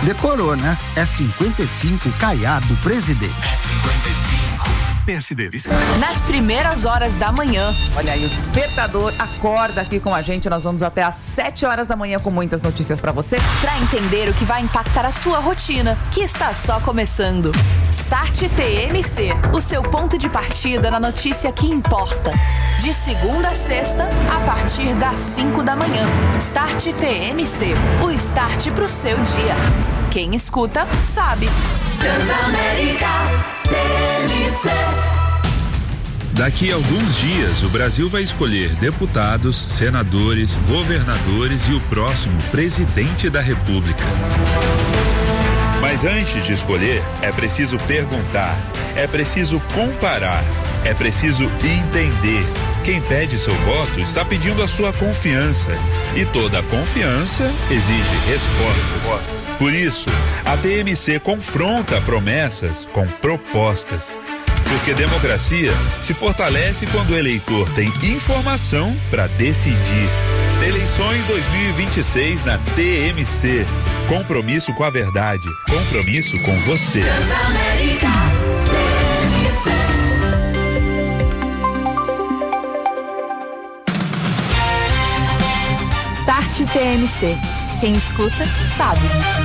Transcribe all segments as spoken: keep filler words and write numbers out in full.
Decorou, né? É cinquenta e cinco Caiado Presidente. É cinquenta e cinco. P S D. Nas primeiras horas da manhã. Olha aí, o despertador acorda aqui com a gente. Nós vamos até às sete horas da manhã com muitas notícias pra você, pra entender o que vai impactar a sua rotina, que está só começando. Start T M C, o seu ponto de partida na notícia que importa. De segunda a sexta, a partir das cinco da manhã. Start T M C, o start pro seu dia. Quem escuta, sabe. Transamérica T M C. Daqui a alguns dias, o Brasil vai escolher deputados, senadores, governadores e o próximo presidente da República. Mas antes de escolher, é preciso perguntar, é preciso comparar, é preciso entender. Quem pede seu voto está pedindo a sua confiança. E toda confiança exige resposta. Por isso, a T M C confronta promessas com propostas. Porque democracia se fortalece quando o eleitor tem informação para decidir. Eleições dois mil e vinte e seis na T M C. Compromisso com a verdade. Compromisso com você. Transamérica T M C. Start T M C. Quem escuta, sabe.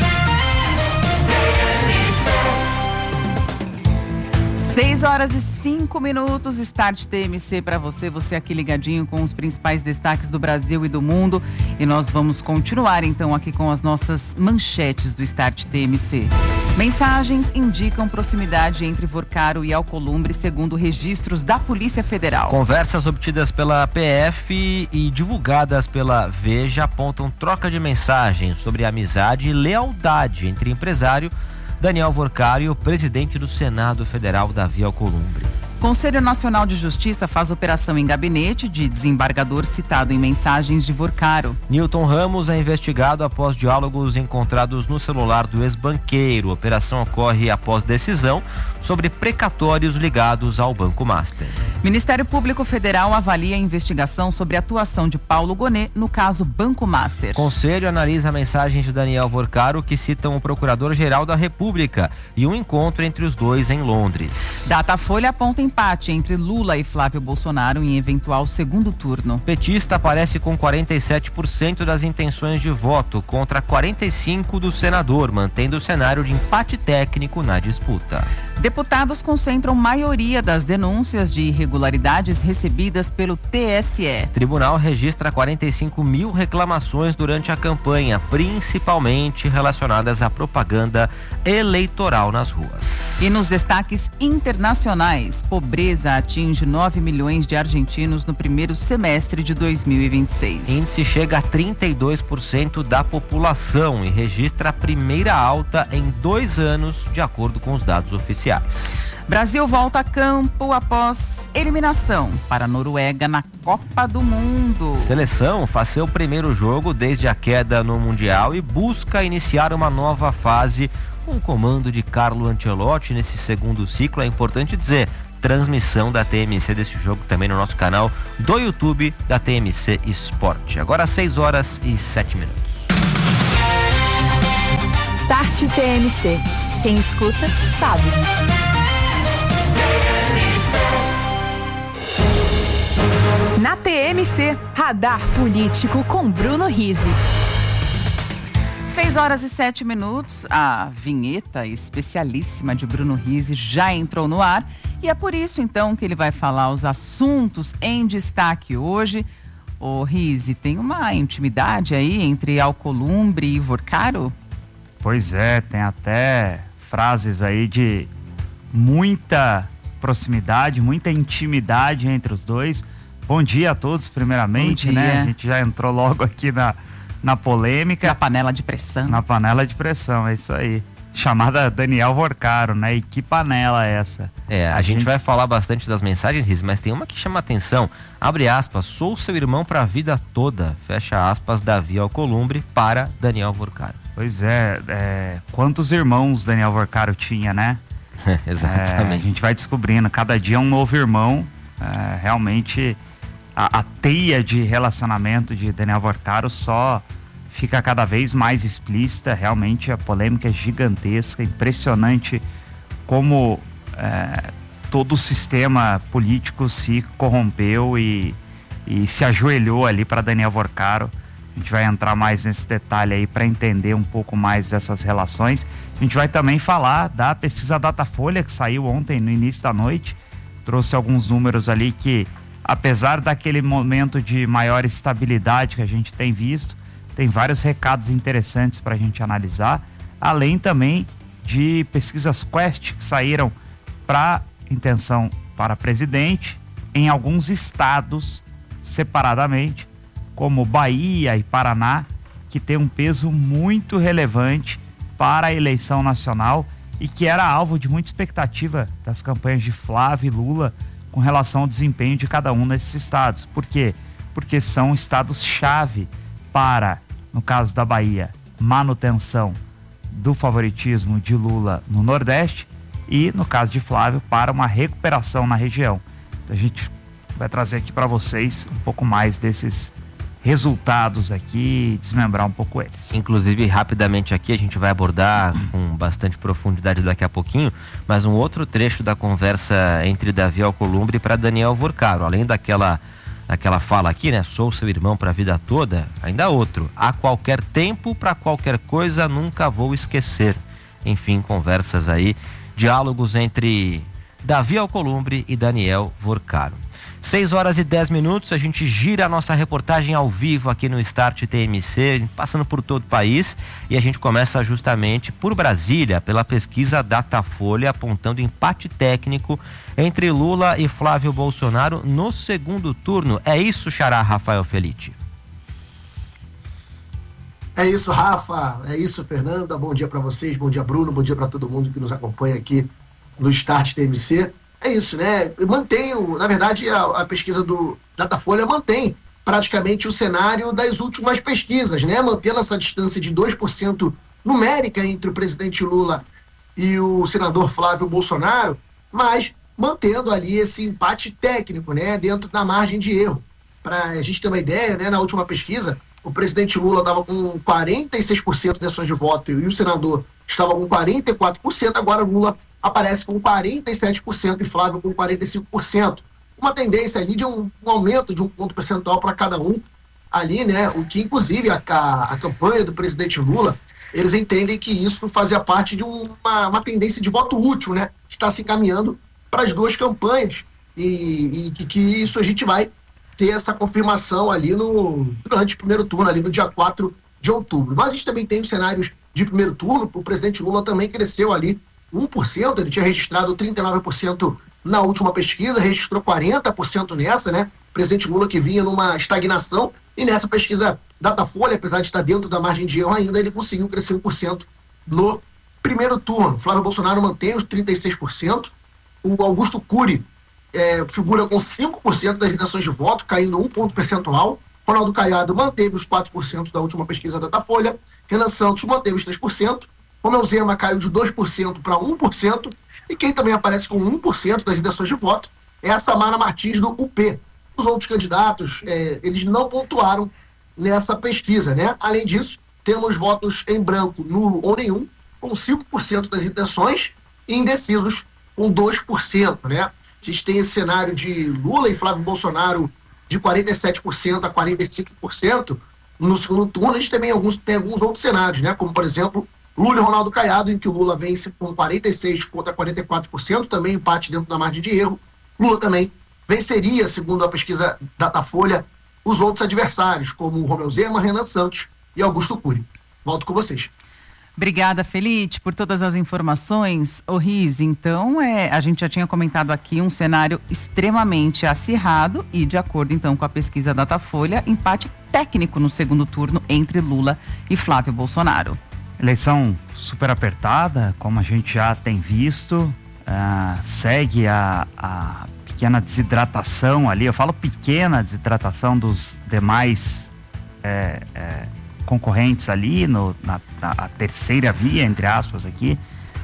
seis horas e cinco minutos, Start T M C para você, você aqui ligadinho com os principais destaques do Brasil e do mundo. E nós vamos continuar então aqui com as nossas manchetes do Start T M C. Mensagens indicam proximidade entre Vorcaro e Alcolumbre, segundo registros da Polícia Federal. Conversas obtidas pela P F e divulgadas pela Veja apontam troca de mensagens sobre amizade e lealdade entre empresário Daniel Vorcaro e o presidente do Senado Federal, Davi Alcolumbre. Conselho Nacional de Justiça faz operação em gabinete de desembargador citado em mensagens de Vorcaro. Newton Ramos é investigado após diálogos encontrados no celular do ex-banqueiro. A operação ocorre após decisão sobre precatórios ligados ao Banco Master. Ministério Público Federal avalia a investigação sobre a atuação de Paulo Gonet no caso Banco Master. Conselho analisa mensagens de Daniel Vorcaro que citam o Procurador-Geral da República e um encontro entre os dois em Londres. Datafolha aponta empate entre Lula e Flávio Bolsonaro em eventual segundo turno. Petista aparece com quarenta e sete por cento das intenções de voto contra quarenta e cinco por cento do senador, mantendo o cenário de empate técnico na disputa. Deputados concentram maioria das denúncias de irregularidades recebidas pelo T S E. Tribunal registra quarenta e cinco mil reclamações durante a campanha, principalmente relacionadas à propaganda eleitoral nas ruas. E nos destaques internacionais, pobreza atinge nove milhões de argentinos no primeiro semestre de dois mil e vinte e seis. Índice chega a trinta e dois por cento da população e registra a primeira alta em dois anos, de acordo com os dados oficiais. Brasil volta a campo após eliminação para a Noruega na Copa do Mundo. Seleção faz seu primeiro jogo desde a queda no Mundial e busca iniciar uma nova fase com o comando de Carlo Ancelotti nesse segundo ciclo. É importante dizer, transmissão da T M C desse jogo também no nosso canal do YouTube da T M C Esporte. Agora seis horas e sete minutos. Start T M C. Quem escuta, sabe. Na T M C, Radar Político com Bruno Rizzi. seis horas e sete minutos, a vinheta especialíssima de Bruno Rizzi já entrou no ar e é por isso então que ele vai falar os assuntos em destaque hoje. Ô Rizzi, tem uma intimidade aí entre Alcolumbre e Vorcaro? Pois é, tem até frases aí de muita proximidade, muita intimidade entre os dois. Bom dia a todos, primeiramente, Bom dia. né? A gente já entrou logo aqui na, na polêmica. Na panela de pressão. Na panela de pressão, é isso aí. Chamada Daniel Vorcaro, né? E que panela é essa? É, a, a gente... gente vai falar bastante das mensagens, Riz, mas tem uma que chama atenção. Abre aspas, sou seu irmão para a vida toda. Fecha aspas, Davi Alcolumbre para Daniel Vorcaro. Pois é, é quantos irmãos Daniel Vorcaro tinha, né? Exatamente. É, a gente vai descobrindo, cada dia um novo irmão. É, realmente, a, a teia de relacionamento de Daniel Vorcaro só fica cada vez mais explícita. Realmente a polêmica é gigantesca, impressionante como é, todo o sistema político se corrompeu e, e se ajoelhou ali para Daniel Vorcaro. A gente vai entrar mais nesse detalhe aí para entender um pouco mais dessas relações. A gente vai também falar da pesquisa Datafolha, que saiu ontem no início da noite. Trouxe alguns números ali que, apesar daquele momento de maior estabilidade que a gente tem visto, tem vários recados interessantes para a gente analisar. Além também de pesquisas Quest que saíram para intenção para presidente em alguns estados separadamente, como Bahia e Paraná, que tem um peso muito relevante para a eleição nacional e que era alvo de muita expectativa das campanhas de Flávio e Lula com relação ao desempenho de cada um desses estados. Por quê? Porque são estados-chave para, no caso da Bahia, manutenção do favoritismo de Lula no Nordeste e, no caso de Flávio, para uma recuperação na região. Então, a gente vai trazer aqui para vocês um pouco mais desses resultados aqui e desmembrar um pouco eles. Inclusive, rapidamente aqui, a gente vai abordar com bastante profundidade daqui a pouquinho, mas um outro trecho da conversa entre Davi Alcolumbre para Daniel Vorcaro, além daquela, daquela fala aqui, né? Sou seu irmão para a vida toda, ainda outro. A qualquer tempo, para qualquer coisa, nunca vou esquecer. Enfim, conversas aí, diálogos entre Davi Alcolumbre e Daniel Vorcaro. seis horas e dez minutos, a gente gira a nossa reportagem ao vivo aqui no Start T M C, passando por todo o país, e a gente começa justamente por Brasília, pela pesquisa Datafolha, apontando empate técnico entre Lula e Flávio Bolsonaro no segundo turno. É isso, xará Rafael Felitti? É isso, Rafa, é isso, Fernanda, bom dia para vocês, bom dia, Bruno, bom dia para todo mundo que nos acompanha aqui no Start T M C. É isso, né? Mantém, na verdade, a, a pesquisa do Datafolha mantém praticamente o cenário das últimas pesquisas, né? Mantendo essa distância de dois por cento numérica entre o presidente Lula e o senador Flávio Bolsonaro, mas mantendo ali esse empate técnico, né? Dentro da margem de erro. Para a gente ter uma ideia, né? Na última pesquisa, o presidente Lula estava com quarenta e seis por cento de ações de voto e o senador estava com quarenta e quatro por cento, agora Lula aparece com quarenta e sete por cento e Flávio com quarenta e cinco por cento. Uma tendência ali de um, um aumento de um ponto percentual para cada um ali, né? O que, inclusive, a, a, a campanha do presidente Lula, eles entendem que isso fazia parte de uma, uma tendência de voto útil, né? Que está se encaminhando para as duas campanhas e, e que isso a gente vai ter essa confirmação ali no, durante o primeiro turno, ali no dia quatro de outubro. Mas a gente também tem os cenários de primeiro turno. O presidente Lula também cresceu ali um por cento, ele tinha registrado trinta e nove por cento na última pesquisa, registrou quarenta por cento nessa, né? O presidente Lula que vinha numa estagnação, e nessa pesquisa Datafolha, apesar de estar dentro da margem de erro ainda, ele conseguiu crescer um por cento no primeiro turno. Flávio Bolsonaro mantém os trinta e seis por cento, o Augusto Cury é, figura com cinco por cento das intenções de voto, caindo um ponto percentual. Ronaldo Caiado manteve os quatro por cento da última pesquisa Datafolha, Renan Santos manteve os três por cento, Romeu Zema caiu de dois por cento para um por cento, e quem também aparece com um por cento das intenções de voto é a Samara Martins do U P. Os outros candidatos, é, eles não pontuaram nessa pesquisa, né? Além disso, temos votos em branco, nulo ou nenhum, com cinco por cento das intenções, e indecisos com dois por cento, né? A gente tem esse cenário de Lula e Flávio Bolsonaro de quarenta e sete por cento a quarenta e cinco por cento no segundo turno. A gente também alguns, tem alguns outros cenários, né? Como, por exemplo, Lula e Ronaldo Caiado, em que o Lula vence com quarenta e seis por cento contra quarenta e quatro por cento, também empate dentro da margem de erro. Lula também venceria, segundo a pesquisa Datafolha, os outros adversários, como Romeu Zema, Renan Santos e Augusto Cury. Volto com vocês. Obrigada, Felitti, por todas as informações. Ô Riz, então, é, a gente já tinha comentado aqui um cenário extremamente acirrado e, de acordo, então, com a pesquisa Datafolha, empate técnico no segundo turno entre Lula e Flávio Bolsonaro. Eleição super apertada, como a gente já tem visto, uh, segue a, a pequena desidratação ali, eu falo pequena desidratação dos demais é, é, concorrentes ali, no, na, na a terceira via, entre aspas aqui,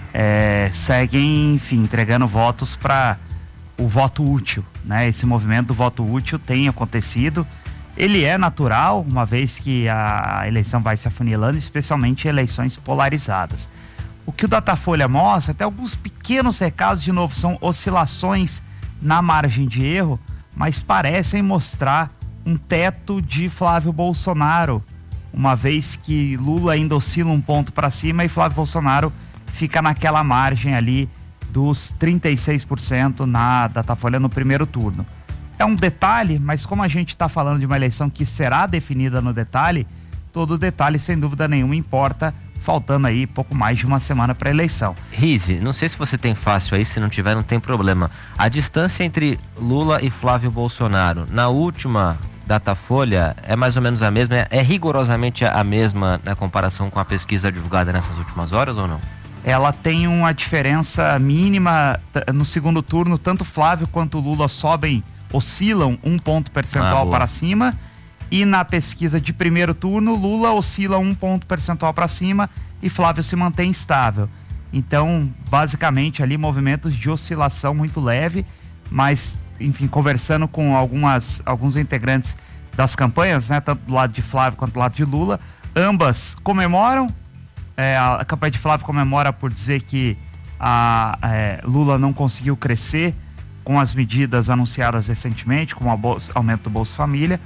é, seguem, enfim, entregando votos para o voto útil, né? Esse movimento do voto útil tem acontecido ele é natural, uma vez que a eleição vai se afunilando, especialmente em eleições polarizadas. O que o Datafolha mostra, até alguns pequenos recados, de novo, são oscilações na margem de erro, mas parecem mostrar um teto de Flávio Bolsonaro, uma vez que Lula ainda oscila um ponto para cima e Flávio Bolsonaro fica naquela margem ali dos trinta e seis por cento na Datafolha no primeiro turno. É um detalhe, mas como a gente está falando de uma eleição que será definida no detalhe, todo detalhe sem dúvida nenhuma importa, faltando aí pouco mais de uma semana para a eleição. Rize, não sei se você tem fácil aí, se não tiver não tem problema. A distância entre Lula e Flávio Bolsonaro, na última Datafolha, é mais ou menos a mesma, é, é rigorosamente a mesma na comparação com a pesquisa divulgada nessas últimas horas ou não? Ela tem uma diferença mínima no segundo turno, tanto Flávio quanto Lula sobem, oscilam um ponto percentual ah, para cima, e na pesquisa de primeiro turno, Lula oscila um ponto percentual para cima e Flávio se mantém estável. Então, basicamente ali movimentos de oscilação muito leve, mas, enfim, conversando com algumas, alguns integrantes das campanhas, né, tanto do lado de Flávio quanto do lado de Lula, ambas comemoram. É, a campanha de Flávio comemora por dizer que a, é, Lula não conseguiu crescer com as medidas anunciadas recentemente, como o aumento do Bolsa Família,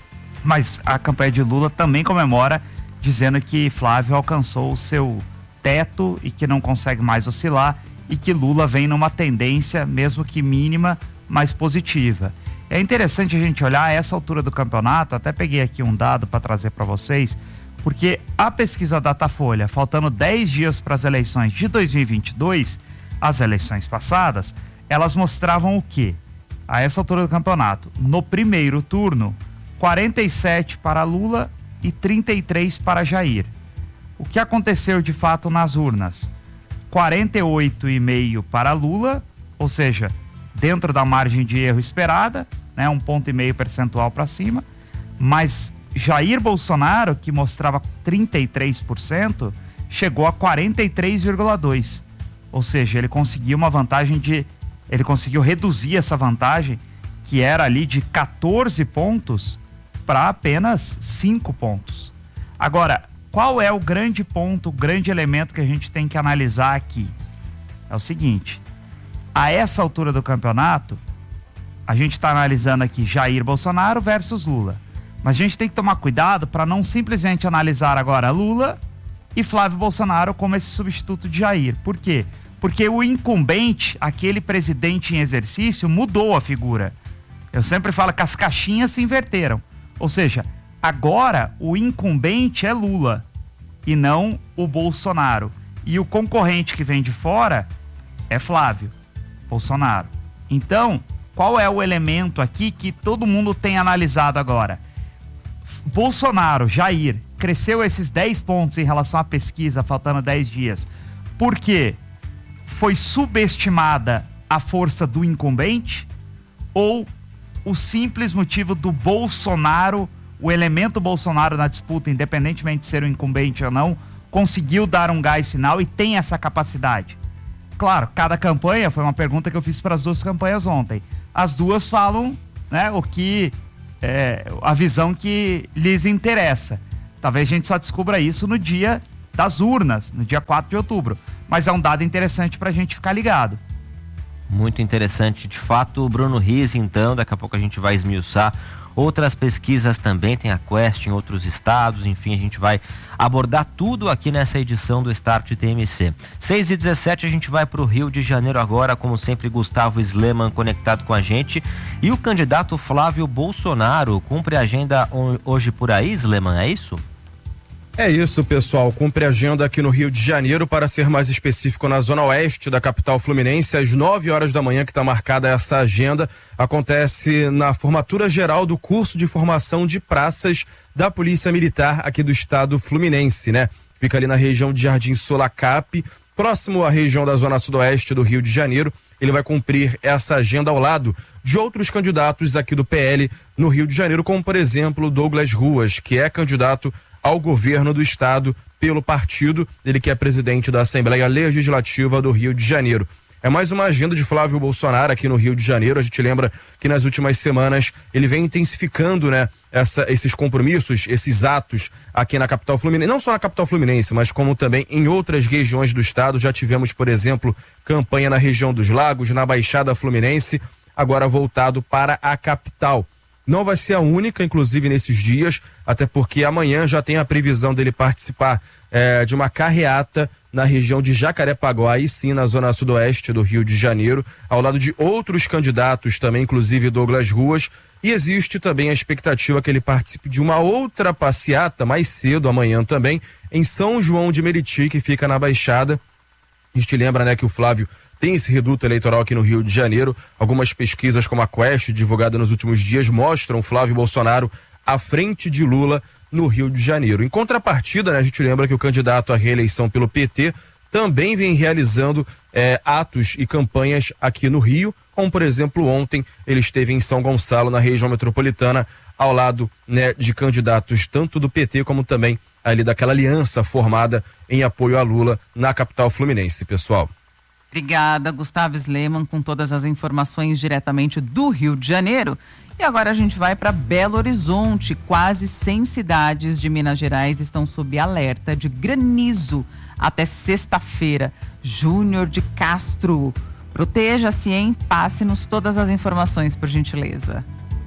mas a campanha de Lula também comemora, dizendo que Flávio alcançou o seu teto e que não consegue mais oscilar, e que Lula vem numa tendência, mesmo que mínima, mais positiva. É interessante a gente olhar a essa altura do campeonato, até peguei aqui um dado para trazer para vocês, porque a pesquisa Datafolha, faltando dez dias para as eleições de dois mil e vinte e dois, as eleições passadas, elas mostravam o quê? A essa altura do campeonato, no primeiro turno, quarenta e sete para Lula e trinta e três para Jair. O que aconteceu de fato nas urnas? quarenta e oito vírgula cinco para Lula, ou seja, dentro da margem de erro esperada, né, um ponto e meio percentual para cima, mas Jair Bolsonaro, que mostrava trinta e três por cento, chegou a quarenta e três vírgula dois por cento. Ou seja, ele conseguiu uma vantagem de... Ele conseguiu reduzir essa vantagem, que era ali de quatorze pontos, para apenas cinco pontos. Agora, qual é o grande ponto, o grande elemento que a gente tem que analisar aqui? É o seguinte, a essa altura do campeonato, a gente está analisando aqui Jair Bolsonaro versus Lula. Mas a gente tem que tomar cuidado para não simplesmente analisar agora Lula e Flávio Bolsonaro como esse substituto de Jair. Por quê? Porque o incumbente, aquele presidente em exercício, mudou a figura. Eu sempre falo que as caixinhas se inverteram. Ou seja, agora o incumbente é Lula e não o Bolsonaro. E o concorrente que vem de fora é Flávio Bolsonaro. Então, qual é o elemento aqui que todo mundo tem analisado agora? Bolsonaro, Jair, cresceu esses dez pontos em relação à pesquisa, faltando dez dias. Por quê? Foi subestimada a força do incumbente ou o simples motivo do Bolsonaro, o elemento Bolsonaro na disputa, independentemente de ser o incumbente ou não, conseguiu dar um gás final e tem essa capacidade? Claro, cada campanha, foi uma pergunta que eu fiz para as duas campanhas ontem. As duas falam, né, o que... É, a visão que lhes interessa. Talvez a gente só descubra isso no dia das urnas, no dia quatro de outubro. Mas é um dado interessante para a gente ficar ligado. Muito interessante, de fato. Bruno Rize, então, daqui a pouco a gente vai esmiuçar outras pesquisas também, tem a Quest em outros estados, enfim, a gente vai abordar tudo aqui nessa edição do Start T M C. seis e dezessete, a gente vai para o Rio de Janeiro agora, como sempre, Gustavo Sleman conectado com a gente. E o candidato Flávio Bolsonaro cumpre a agenda hoje por aí, Sleman, é isso? É isso, pessoal. Cumpre a agenda aqui no Rio de Janeiro, para ser mais específico, na zona oeste da capital fluminense, às nove horas da manhã, que está marcada essa agenda. Acontece na formatura geral do curso de formação de praças da Polícia Militar aqui do estado fluminense, né? Fica ali na região de Jardim Solacap, próximo à região da zona sudoeste do Rio de Janeiro. Ele vai cumprir essa agenda ao lado de outros candidatos aqui do P L no Rio de Janeiro, como, por exemplo, Douglas Ruas, que é candidato ao governo do estado pelo partido, ele que é presidente da Assembleia Legislativa do Rio de Janeiro. É mais uma agenda de Flávio Bolsonaro aqui no Rio de Janeiro. A gente lembra que nas últimas semanas ele vem intensificando, né, essa, esses compromissos, esses atos aqui na capital fluminense. Não só na capital fluminense, mas como também em outras regiões do estado. Já tivemos, por exemplo, campanha na região dos Lagos, na Baixada Fluminense, agora voltado para a capital. Não vai ser a única, inclusive, nesses dias, até porque amanhã já tem a previsão dele participar é, de uma carreata na região de Jacarepaguá, e sim na zona sudoeste do Rio de Janeiro, ao lado de outros candidatos também, inclusive Douglas Ruas, e existe também a expectativa que ele participe de uma outra passeata mais cedo, amanhã também, em São João de Meriti, que fica na Baixada. A gente lembra, né, que o Flávio tem esse reduto eleitoral aqui no Rio de Janeiro. Algumas pesquisas como a Quest, divulgada nos últimos dias, mostram Flávio Bolsonaro à frente de Lula no Rio de Janeiro. Em contrapartida, né, a gente lembra que o candidato à reeleição pelo P T também vem realizando eh, atos e campanhas aqui no Rio, como por exemplo ontem ele esteve em São Gonçalo, na região metropolitana, ao lado, né, de candidatos tanto do P T como também ali daquela aliança formada em apoio a Lula na capital fluminense, pessoal. Obrigada, Gustavo Sleman, com todas as informações diretamente do Rio de Janeiro. E agora a gente vai para Belo Horizonte. Quase cem cidades de Minas Gerais estão sob alerta de granizo até sexta-feira. Júnior de Castro, proteja-se, hein? Passe-nos todas as informações, por gentileza.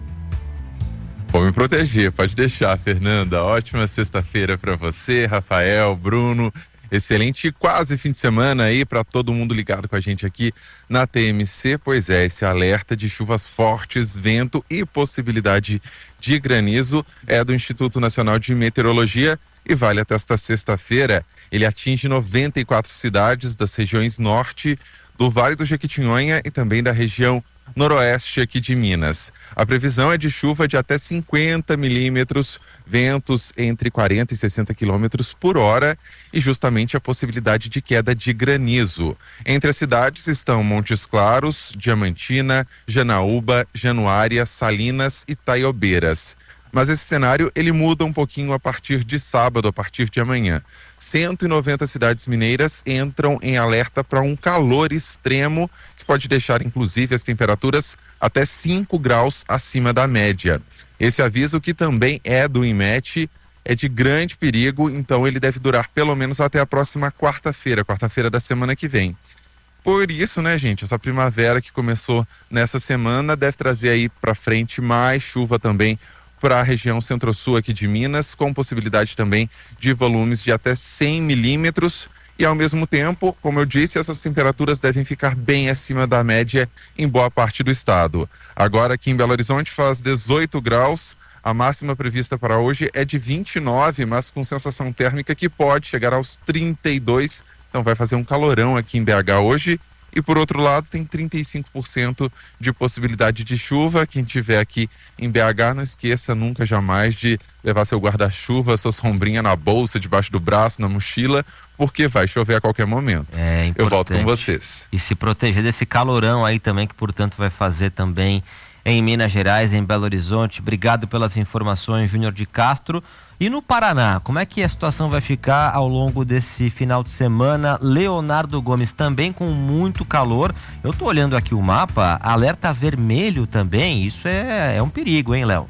Vou me proteger, pode deixar, Fernanda. Ótima sexta-feira para você, Rafael, Bruno. Excelente quase fim de semana aí para todo mundo ligado com a gente aqui na T M C. Pois é, esse alerta de chuvas fortes, vento e possibilidade de granizo é do Instituto Nacional de Meteorologia e vale até esta sexta-feira. Ele atinge noventa e quatro cidades das regiões norte do Vale do Jequitinhonha e também da região noroeste aqui de Minas. A previsão é de chuva de até cinquenta milímetros, ventos entre quarenta e sessenta quilômetros por hora e justamente a possibilidade de queda de granizo. Entre as cidades estão Montes Claros, Diamantina, Janaúba, Januária, Salinas e Taiobeiras. Mas esse cenário ele muda um pouquinho a partir de sábado, a partir de amanhã. cento e noventa cidades mineiras entram em alerta para um calor extremo que pode deixar inclusive as temperaturas até cinco graus acima da média. Esse aviso, que também é do INMET, é de grande perigo, então ele deve durar pelo menos até a próxima quarta-feira, quarta-feira da semana que vem. Por isso, né, gente, essa primavera que começou nessa semana deve trazer aí para frente mais chuva também para a região centro-sul aqui de Minas, com possibilidade também de volumes de até cem milímetros. E ao mesmo tempo, como eu disse, essas temperaturas devem ficar bem acima da média em boa parte do estado. Agora aqui em Belo Horizonte faz dezoito graus, a máxima prevista para hoje é de vinte e nove, mas com sensação térmica que pode chegar aos trinta e dois, então vai fazer um calorão aqui em B H hoje. E por outro lado tem trinta e cinco por cento de possibilidade de chuva. Quem estiver aqui em B H, não esqueça nunca jamais de levar seu guarda-chuva, sua sombrinha na bolsa, debaixo do braço, na mochila, porque vai chover a qualquer momento. É importante. Eu volto com vocês. E se proteger desse calorão aí também, que portanto vai fazer também em Minas Gerais, em Belo Horizonte. Obrigado pelas informações, Júnior de Castro. E no Paraná, como é que a situação vai ficar ao longo desse final de semana? Leonardo Gomes, também com muito calor. Eu tô olhando aqui o mapa, alerta vermelho também, isso é, é um perigo, hein, Léo?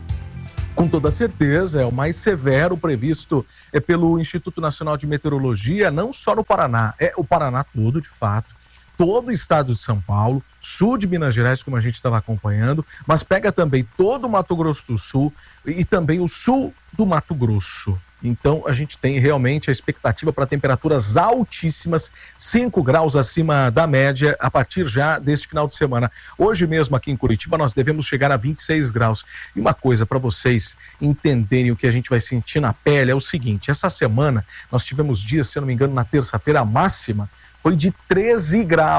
Com toda certeza, é o mais severo previsto é pelo Instituto Nacional de Meteorologia, não só no Paraná, é o Paraná todo, de fato. Todo o estado de São Paulo, sul de Minas Gerais, como a gente estava acompanhando, mas pega também todo o Mato Grosso do Sul e também o sul do Mato Grosso. Então a gente tem realmente a expectativa para temperaturas altíssimas, cinco graus acima da média a partir já deste final de semana. Hoje mesmo aqui em Curitiba nós devemos chegar a vinte e seis graus. E uma coisa para vocês entenderem o que a gente vai sentir na pele é o seguinte: essa semana nós tivemos dias, se eu não me engano, na terça-feira a máxima foi de treze graus.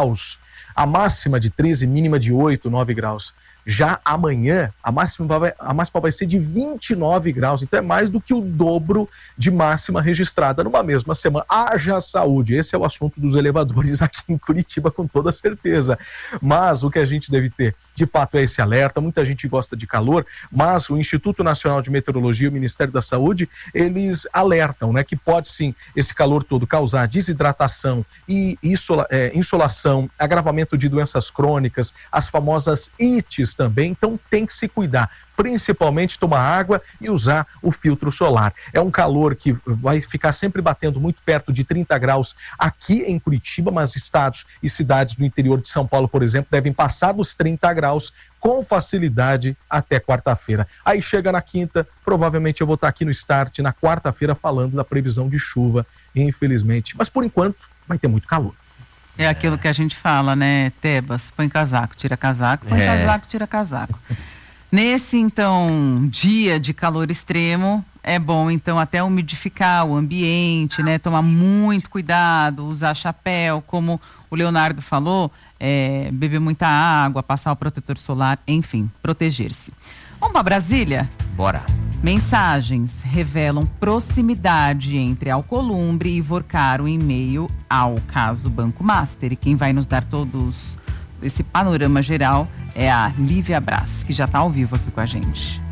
A máxima de treze, mínima de oito, nove graus. Já amanhã, a máxima vai, a máxima vai ser de vinte e nove graus, então é mais do que o dobro de máxima registrada numa mesma semana. Haja saúde, esse é o assunto dos elevadores aqui em Curitiba, com toda certeza. Mas o que a gente deve ter, de fato, é esse alerta. Muita gente gosta de calor, mas o Instituto Nacional de Meteorologia e o Ministério da Saúde, eles alertam, né, que pode sim, esse calor todo causar desidratação e insola, é, insolação, agravamento de doenças crônicas, as famosas ites também, então tem que se cuidar, principalmente tomar água e usar o filtro solar. É um calor que vai ficar sempre batendo muito perto de trinta graus aqui em Curitiba, mas estados e cidades do interior de São Paulo, por exemplo, devem passar dos trinta graus com facilidade até quarta-feira. Aí chega na quinta, provavelmente eu vou estar aqui no Start na quarta-feira falando da previsão de chuva, infelizmente, mas por enquanto vai ter muito calor. É aquilo que a gente fala, né, Tebas? Põe casaco, tira casaco, põe é. casaco, tira casaco. Nesse, então, dia de calor extremo, é bom, então, até umidificar o ambiente, né? Tomar muito cuidado, usar chapéu, como o Leonardo falou, é, beber muita água, passar o protetor solar, enfim, proteger-se. Vamos para Brasília? Bora. Mensagens revelam proximidade entre Alcolumbre e Vorcaro em meio ao caso Banco Master. E quem vai nos dar todos esse panorama geral é a Lívia Braz, que já está ao vivo aqui com a gente.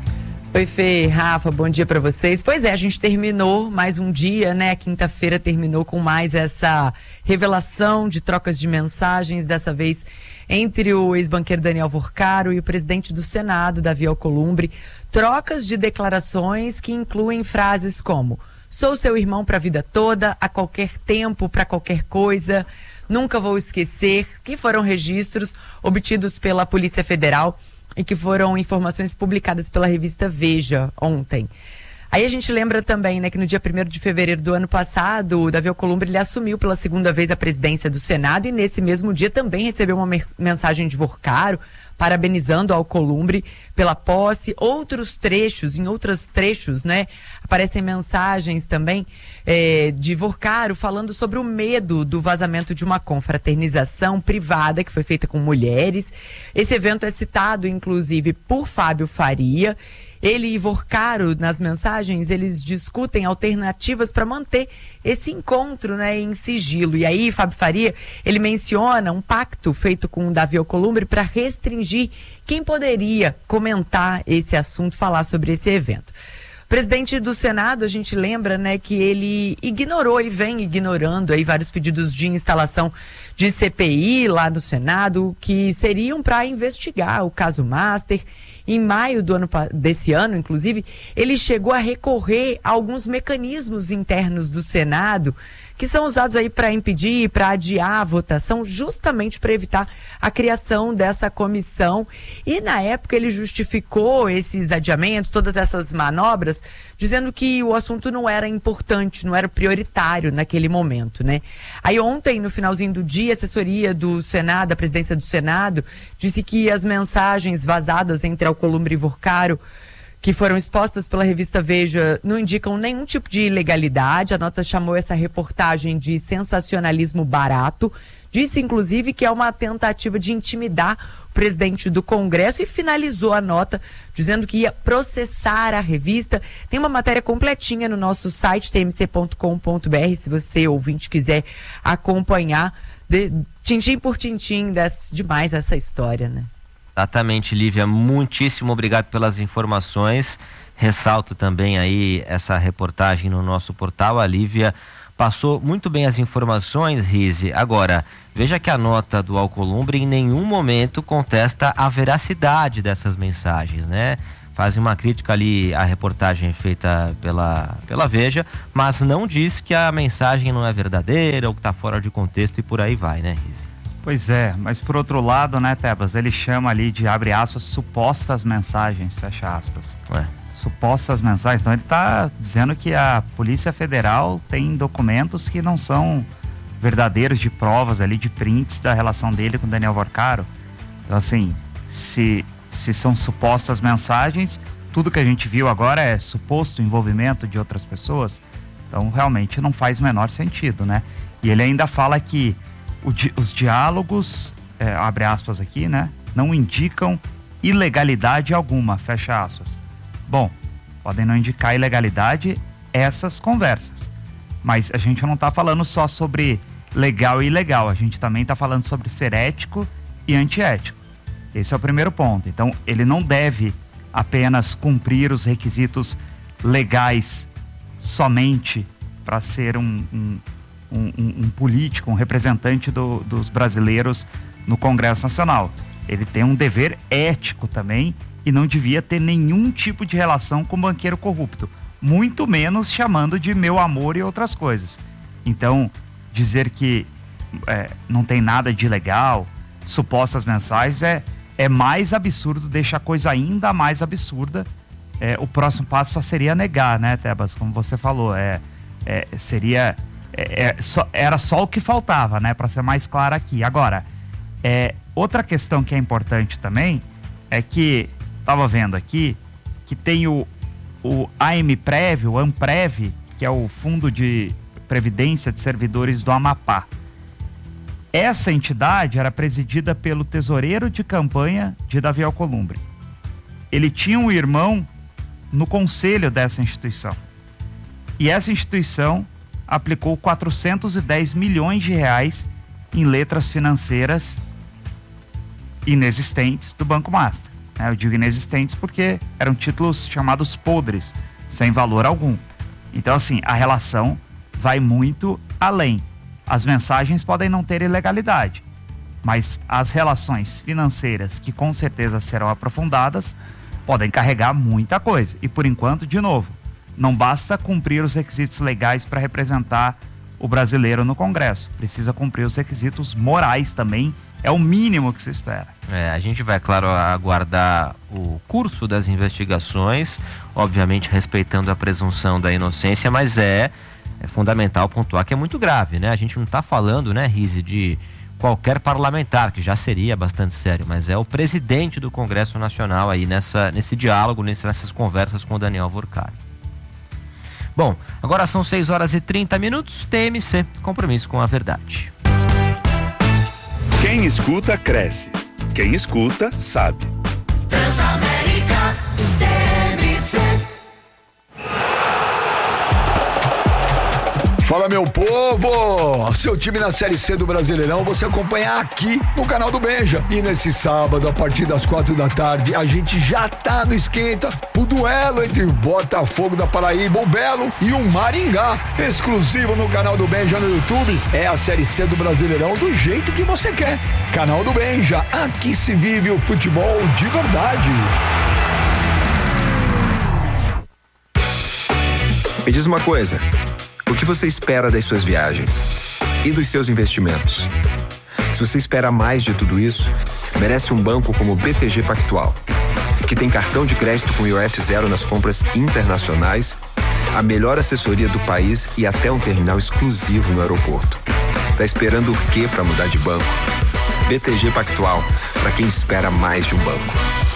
Oi, Fê, Rafa, bom dia para vocês. Pois é, a gente terminou mais um dia, né? Quinta-feira terminou com mais essa revelação de trocas de mensagens, dessa vez entre o ex-banqueiro Daniel Vorcaro e o presidente do Senado, Davi Alcolumbre. Trocas de declarações que incluem frases como: sou seu irmão para a vida toda, a qualquer tempo, para qualquer coisa, nunca vou esquecer, que foram registros obtidos pela Polícia Federal e que foram informações publicadas pela revista Veja ontem. Aí a gente lembra também, né, que no dia primeiro de fevereiro do ano passado, o Davi Alcolumbre ele assumiu pela segunda vez a presidência do Senado e nesse mesmo dia também recebeu uma mensagem de Vorcaro parabenizando ao Alcolumbre pela posse. Outros trechos, em outros trechos, né, aparecem mensagens também é, de Vorcaro falando sobre o medo do vazamento de uma confraternização privada que foi feita com mulheres. Esse evento é citado, inclusive, por Fábio Faria. Ele e Vorcaro, nas mensagens, eles discutem alternativas para manter esse encontro, né, em sigilo. E aí, Fábio Faria, ele menciona um pacto feito com o Davi Alcolumbre para restringir quem poderia comentar esse assunto, falar sobre esse evento. O presidente do Senado, a gente lembra, né, que ele ignorou e vem ignorando aí vários pedidos de instalação de C P I lá no Senado, que seriam para investigar o caso Master. Em maio do ano, desse ano, inclusive, ele chegou a recorrer a alguns mecanismos internos do Senado que são usados aí para impedir, para adiar a votação, justamente para evitar a criação dessa comissão. E na época ele justificou esses adiamentos, todas essas manobras, dizendo que o assunto não era importante, não era prioritário naquele momento, né? Aí ontem, no finalzinho do dia, a assessoria do Senado, a presidência do Senado, disse que as mensagens vazadas entre Alcolumbre e Vorcaro, que foram expostas pela revista Veja, não indicam nenhum tipo de ilegalidade. A nota chamou essa reportagem de sensacionalismo barato. Disse, inclusive, que é uma tentativa de intimidar o presidente do Congresso e finalizou a nota dizendo que ia processar a revista. Tem uma matéria completinha no nosso site, t m c ponto com ponto b r, se você, ouvinte, quiser acompanhar, de, tintim por tintim, des, demais essa história, né? Exatamente, Lívia, muitíssimo obrigado pelas informações. Ressalto também aí essa reportagem no nosso portal. A Lívia passou muito bem as informações, Rize. Agora, veja que a nota do Alcolumbre em nenhum momento contesta a veracidade dessas mensagens, né? Fazem uma crítica ali à reportagem feita pela, pela Veja, mas não diz que a mensagem não é verdadeira ou que está fora de contexto e por aí vai, né, Rize? Pois é, mas por outro lado, né, Tebas, ele chama ali de, abre aspas, supostas mensagens, fecha aspas. Ué. Supostas mensagens. Então ele está dizendo que a Polícia Federal tem documentos que não são verdadeiros, de provas ali, de prints da relação dele com o Daniel Vorcaro. Então assim, se, se são supostas mensagens, tudo que a gente viu agora é suposto envolvimento de outras pessoas. Então realmente não faz o menor sentido, né? E ele ainda fala que o di, os diálogos, é, abre aspas aqui, né? Não indicam ilegalidade alguma, fecha aspas. Bom, podem não indicar ilegalidade essas conversas, mas a gente não está falando só sobre legal e ilegal, a gente também está falando sobre ser ético e antiético. Esse é o primeiro ponto. Então, ele não deve apenas cumprir os requisitos legais somente para ser um, um, um, um político, um representante do, dos brasileiros no Congresso Nacional. Ele tem um dever ético também e não devia ter nenhum tipo de relação com banqueiro corrupto, muito menos chamando de meu amor e outras coisas. Então, dizer que é, não tem nada de ilegal, supostas mensagens, é, é mais absurdo, deixa a coisa ainda mais absurda. É, o próximo passo só seria negar, né, Tebas? Como você falou, é, é, seria, é, é, só, era só o que faltava, né, para ser mais claro aqui. Agora, é, outra questão que é importante também é que, estava vendo aqui, que tem o, o AMPrev, o AMPrev, que é o Fundo de Previdência de Servidores do Amapá. Essa entidade era presidida pelo tesoureiro de campanha de Davi Alcolumbre. Ele tinha um irmão no conselho dessa instituição. E essa instituição aplicou quatrocentos e dez milhões de reais em letras financeiras inexistentes do Banco Master. Eu digo inexistentes porque eram títulos chamados podres, sem valor algum. Então, assim, a relação vai muito além. As mensagens podem não ter ilegalidade, mas as relações financeiras, que com certeza serão aprofundadas, podem carregar muita coisa. E, por enquanto, de novo, não basta cumprir os requisitos legais para representar o brasileiro no Congresso. Precisa cumprir os requisitos morais também. É o mínimo que se espera. É, a gente vai, claro, aguardar o curso das investigações, obviamente respeitando a presunção da inocência, mas é, é fundamental pontuar que é muito grave, né? A gente não está falando, né, Rizzi, de qualquer parlamentar, que já seria bastante sério, mas é o presidente do Congresso Nacional aí nessa, nesse diálogo, nessas conversas com o Daniel Vorcari. Bom, agora são seis horas e trinta minutos, T M C, compromisso com a verdade. Quem escuta, cresce. Quem escuta, sabe. Transamérica T M C. Fala, meu povo! Seu time na Série C do Brasileirão você acompanha aqui no canal do Benja. E nesse sábado, a partir das quatro da tarde, a gente já tá no esquenta o duelo entre o Botafogo da Paraíba, o Belo, e o Maringá. Exclusivo no canal do Benja no YouTube. É a Série C do Brasileirão do jeito que você quer. Canal do Benja, aqui se vive o futebol de verdade. Me diz uma coisa. O que você espera das suas viagens e dos seus investimentos? Se você espera mais de tudo isso, merece um banco como o B T G Pactual, que tem cartão de crédito com I O F zero nas compras internacionais, a melhor assessoria do país e até um terminal exclusivo no aeroporto. Tá esperando o quê para mudar de banco? B T G Pactual, para quem espera mais de um banco.